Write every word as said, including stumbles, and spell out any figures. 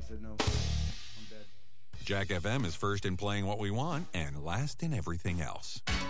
said, no, I'm dead. Jack F M is first in playing what we want and last in everything else.